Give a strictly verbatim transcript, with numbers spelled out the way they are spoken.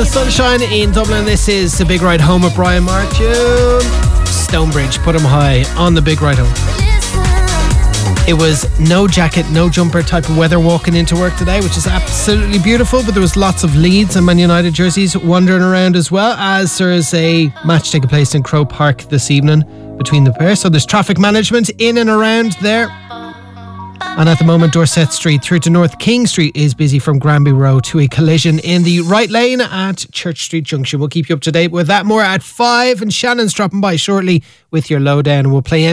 the sunshine in Dublin. This is the Big Ride Home with Brian Martin. Stonebridge, put him high on the Big Ride Home. It was no jacket, no jumper type of weather walking into work today, which is absolutely beautiful, but there was lots of Leeds and Man United jerseys wandering around as well, as there's a match taking place in Croke Park this evening between the pair. So there's traffic management in and around there. And at the moment, Dorset Street through to North King Street is busy from Granby Road to a collision in the right lane at Church Street Junction. We'll keep you up to date with that. More at five, and Shannon's dropping by shortly with your lowdown. We'll play